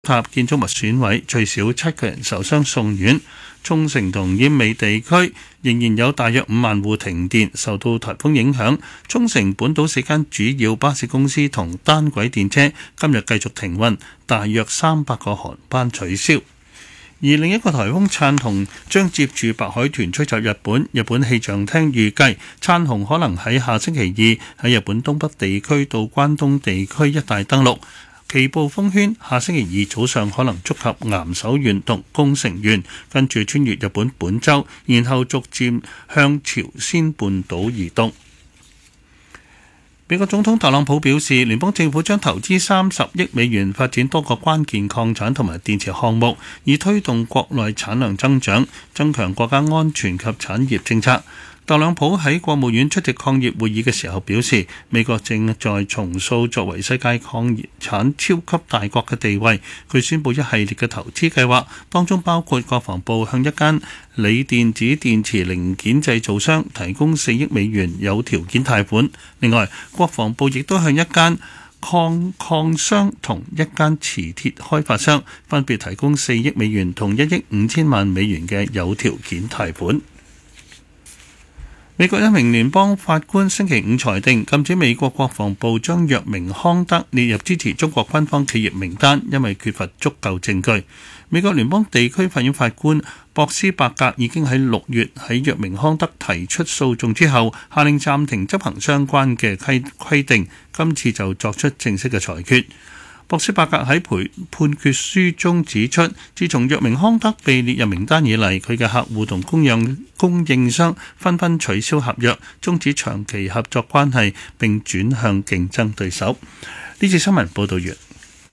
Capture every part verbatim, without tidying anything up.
塔建築物損毀，最少七個人受傷送院。沖繩同奄美地區仍然有大約五萬戶停電，受到颱風影響。沖繩本島四間主要巴士公司同單軌電車今日繼續停運，大約三百個航班取消。而另一個颱風燦紅將接住白海豚吹襲日本，日本氣象廳預計燦紅可能喺下星期二喺日本東北地區到關東地區一帶登陸。其暴風圈下星期二早上可能觸及岩手縣同宮城縣，跟住穿越日本本州，然後逐漸向朝鮮半島移動。美國總統特朗普表示，聯邦政府將投資三十億美元發展多個關鍵礦產同埋電池項目，以推動國內產量增長，增強國家安全及產業政策。特朗普喺國務院出席礦業會議嘅時候表示，美國正在重塑作為世界礦產超級大國嘅地位。佢宣布一系列嘅投資計劃，當中包括國防部向一間鋰電子電池零件製造商提供四億美元有條件貸款。另外，國防部亦都向一間礦礦商同一間磁鐵開發商分別提供四億美元同一億五千萬美元嘅有條件貸款。美國一名聯邦法官星期五裁定，禁止美國國防部將藥明康德列入支持中國軍方企業名單，因為缺乏足夠證據。美國聯邦地區法院法官博斯伯格已經喺六月喺藥明康德提出訴訟之後，下令暫停執行相關嘅規規定，今次就作出正式嘅裁決。博斯伯格喺判判決書中指出，自從藥明康德被列入名單以嚟，佢嘅客戶同供應供應商紛紛取消合約，終止長期合作關係，並轉向競爭對手。呢次新聞報道完。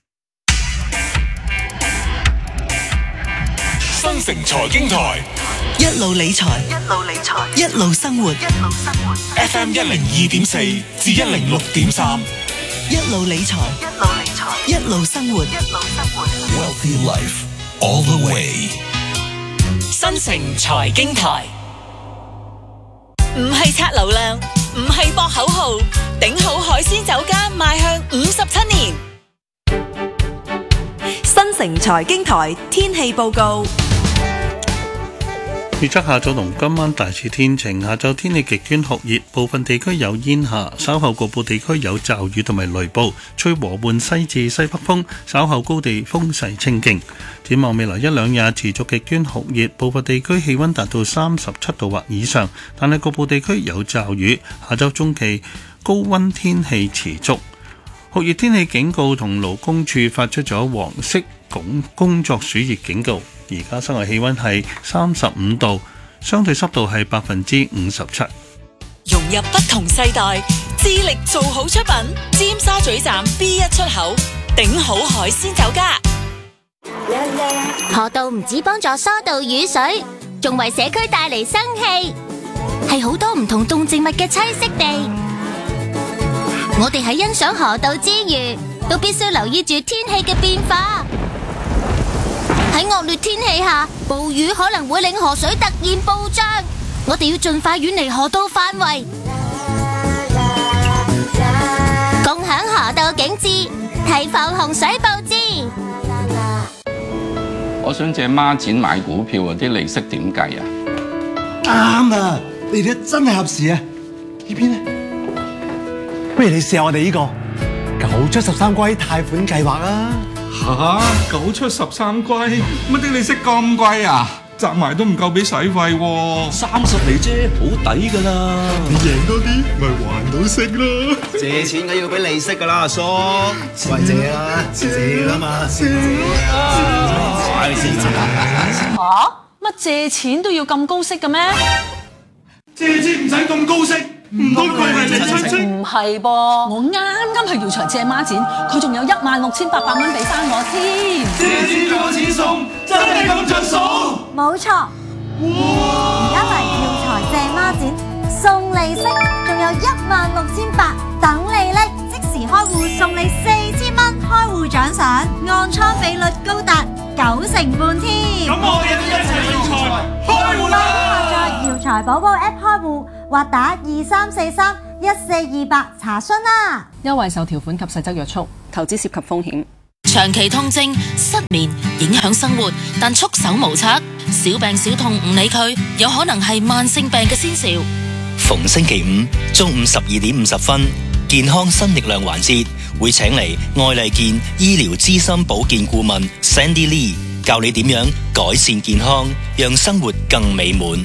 新城財經台一路理財，一路理財，一路生活，一路生活。 F M 一零二點四至一零六點三。 一路理財，一路理財，一路生活，一路生活。 Wealthy life all the way。 新城財經台，唔係刷流量，唔係博口號，頂好海鮮酒家邁向五十七年。 新城財經台天氣報告。 預測下晝同今晚大致天晴，下晝天氣極端酷熱，部分地區有煙霞，稍後局部地區有驟雨同埋雷暴，吹和緩西至西北風，稍後高地風勢清勁。展望未來一兩日持續極端酷熱，部分地區氣溫達到三十七度或以上，但係局部地區有驟雨。下週中期高溫天氣持續，酷熱天氣警告同勞工處發出咗黃色工工作暑熱警告。而家室外氣溫係三十五度，相對濕度係百分之五十七。 融入不同世代，致力做好出品。尖沙咀站 B 一出口，頂好海鮮酒家。 河道唔止幫助疏導雨水，仲為社區帶嚟生氣，係好多唔同動植物嘅棲息地。我哋喺欣賞河道之餘，都必須留意住天氣嘅變化。喺惡劣天氣下，暴雨可能會令河水突然暴漲，我哋要盡快遠離河道範圍，共享河道景致，提防洪水暴至。 我想借孖展買股票啊，啲利息點計啊？ 啱啊，你哋真係合時啊！呢邊咧，不如你試下我哋呢個九出十三歸貸款計劃啊！ 吓，九出十三歸，乜啲利息咁貴啊？集埋都唔夠俾使費喎， 三十厘啫，好抵噶啦！ 你贏多啲，咪還到息咯。 借錢梗要俾利息噶啦，阿叔。喂，借啦，借啦嘛，借啊！ 吓？乜借錢都要咁高息嘅咩？ 借錢唔使咁高息。唔通佢係你親戚？ 唔係噃，我啱啱去耀才借孖展，佢仲有一萬六千八百蚊俾翻我添。 借錢攞錢送，真係咁着數？ 冇錯。而家嚟耀才借孖展，送利息，仲有一萬六千八等你拎，即時開戶送你四千蚊開戶獎賞，按倉比率高達九成半添。 咁我哋都一齊耀才開戶啦！ 在耀才寶寶 App 開戶。或打二三四三一四二八查詢啦。 優惠受條款及細則約束，投資涉及風險。 長期痛症、失眠影響生活，但束手無策，小病小痛唔理佢，有可能係慢性病嘅先兆。 逢星期五中午十二點五十分，健康新力量環節會請嚟愛麗健醫療資深保健顧問 Sandy Lee 教你點樣改善健康，讓生活更美滿。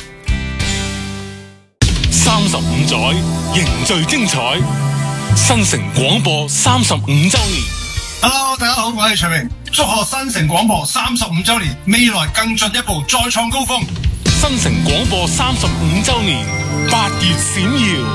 三十五載凝聚精彩，新城廣播三十五週年。 Hello， 大家好，我係徐明，祝賀新城廣播三十五週年，未來更進一步，再創高峰。 新城廣播三十五週年，八月閃耀。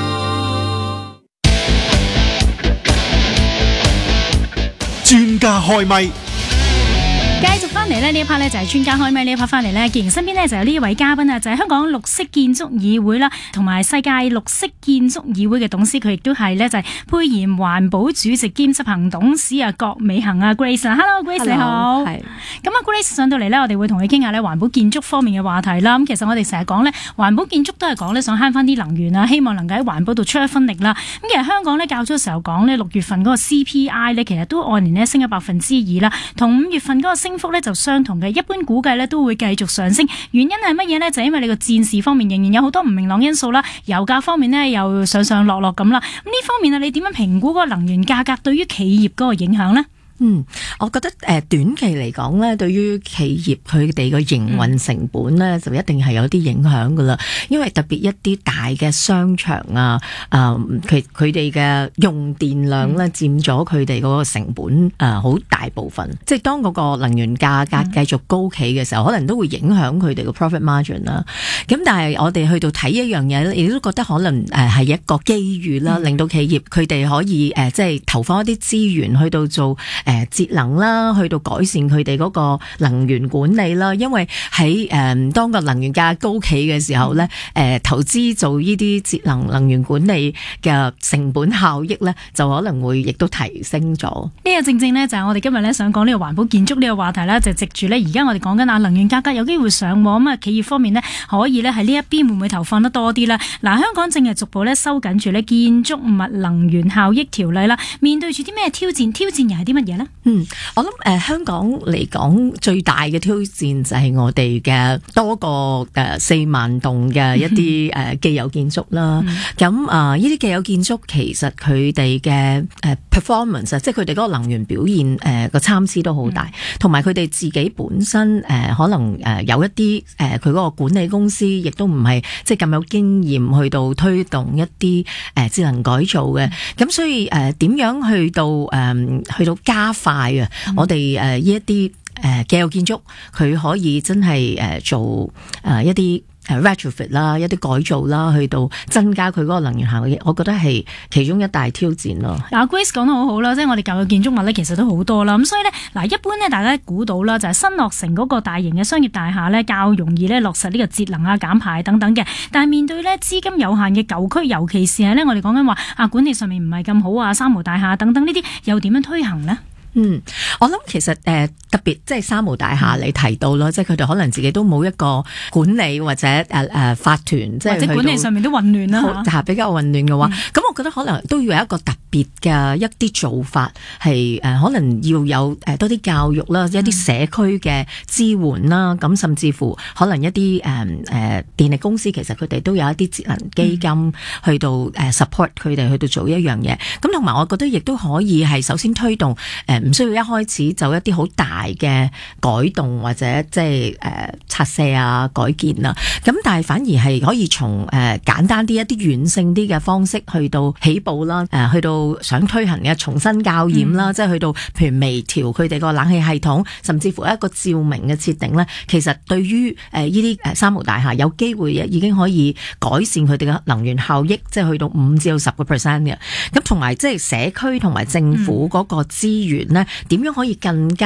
專家開咪。 繼續翻嚟咧，呢一 part 咧就係專家開咪呢一 part 翻嚟咧，既然身邊咧就有呢一位嘉賓啊，就係、是、香港綠色建築議會啦，同埋世界綠色建築議會嘅董事，佢亦都係咧就係沛然環保主席兼執行董事啊，郭美珩啊 Grace 啊 ，Hello Grace 你好，係咁啊 Grace 上到嚟咧，我哋會同佢傾下咧環保建築方面嘅話題啦。咁其實我哋成日講咧環保建築都係講咧想慳翻啲能源啊，希望能夠喺環保度出一分力啦。咁其實香港咧較早嘅時候講咧六月份嗰個 C P I 咧，其實都按年咧升咗百分之二啦，同五月份嗰個升幅咧就相同嘅，一般估計咧都會繼續上升。原因係乜嘢呢？就係因為你個戰事方面仍然有好多唔明朗因素啦，油價方面呢又上上落落咁啦。咁呢方面啊，你點樣評估嗰個能源價格對於企業嗰個影響呢？ 嗯，我覺得誒、呃、短期嚟講咧，對於企業佢哋個營運成本咧，嗯、就一定係有啲影響噶啦。因為特別一啲大嘅商場啊，誒佢佢哋嘅用電量咧佔咗佢哋嗰個成本誒好、呃、大部分。即係當嗰個能源價格繼續高企嘅時候，嗯、可能都會影響佢哋個 profit margin 啦。咁但係我哋去到睇一樣嘢咧，亦都覺得可能誒係一個機遇啦，嗯、令到企業佢哋可以誒、呃、即係投放一啲資源去到做。誒節能啦，去到改善佢哋嗰個能源管理啦，因為喺誒、呃、當個能源價高企嘅時候咧，誒、呃、投資做呢啲節能能源管理嘅成本效益咧，就可能會亦都提升咗。 呢個正正咧就係我哋今日咧想講呢個環保建築呢個話題啦，就藉住咧而家我哋講緊啊能源價格有機會上喎，咁啊企業方面咧可以咧喺呢一邊會唔會投放得多啲咧？嗱，香港正係逐步咧收緊住咧建築物能源效益條例啦，面對住啲咩挑戰？挑戰又係啲乜嘢咧？ 嗯，我諗誒、呃、香港嚟講最大嘅挑戰就係我哋嘅多個誒四萬棟嘅一啲誒既有建築啦。咁啊呢啲既有建築其實佢哋嘅誒 performance， 即係佢哋嗰個能源表現誒個參差都好大，同埋佢哋自己本身誒、呃、可能誒有一啲誒佢嗰個管理公司亦都唔係即係咁有經驗去到推動一啲誒智能改造嘅。咁、嗯、所以誒點、呃、樣去到誒、呃、去到加快啊！嗯、我哋誒呢一啲誒既有建築，佢可以真係誒做誒、呃、一啲誒 retrofit 啦，一啲改造啦，去到增加佢嗰個能源效益，我覺得係其中一大挑戰咯。 嗱 Grace 講得好好啦，即係我哋舊嘅建築物咧，其實都好多啦。咁所以咧，嗱一般咧，大家估到啦，就係新落成嗰個大型嘅商業大廈咧，較容易咧落實呢個節能啊、減排等等嘅。但係面對咧資金有限嘅舊區，尤其是係咧我哋講緊話啊管理上面唔係咁好啊，三無大廈等等呢啲，又點樣推行呢？ 嗯，我諗其實誒、呃、特別即係三無大廈你提到咯，嗯、即係佢哋可能自己都冇一個管理或者誒誒、呃、法團，即係或者管理上面都混亂啦嚇， 比較混亂嘅話，咁、嗯、我覺得可能都要有一個特別嘅一啲做法，係誒、呃、可能要有誒多啲教育啦，一啲社區嘅支援啦，咁、嗯、甚至乎可能一啲誒誒電力公司其實佢哋都有一啲節能基金去到誒 support 佢哋去到做一樣嘢，咁同埋我覺得亦都可以係首先推動誒。呃唔需要一開始就一啲好大嘅改動或者即係誒拆卸啊改建啊，咁但係反而係可以從誒、呃、簡單啲一啲軟性啲嘅方式去到起步啦，誒、呃、去到想推行嘅重新校驗啦，嗯、即係去到譬如微調佢哋個冷氣系統，甚至乎一個照明嘅設定咧，其實對於誒呢啲誒三無大廈有機會已經可以改善佢哋嘅能源效益，即係去到五至到十個 percent 嘅。咁同埋即係社區同埋政府嗰個資源咧，點樣可以更加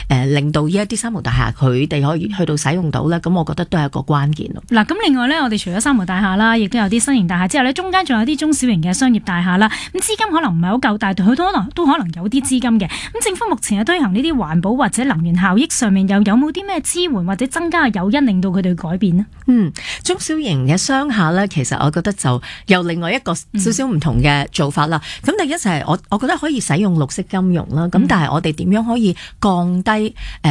呃、令到呢一啲三無大廈佢哋可以去到使用到咧，咁我覺得都係一個關鍵咯。 嗱，咁另外咧，我哋除咗三無大廈啦，亦都有啲新型大廈之後咧，中間仲有啲中小型嘅商業大廈啦。咁資金可能唔係好夠，但係佢都可能都可能有啲資金嘅。咁政府目前係推行呢啲環保或者能源效益上面，又有冇啲咩支援或者增加嘅誘因，令到佢哋改變呢？ 嗯，中小型嘅商廈咧，其實我覺得就有另外一個少少唔同嘅做法啦。咁、嗯、第一就係我我覺得可以使用綠色金融啦。咁、嗯、但係我哋點樣可以降低誒？呃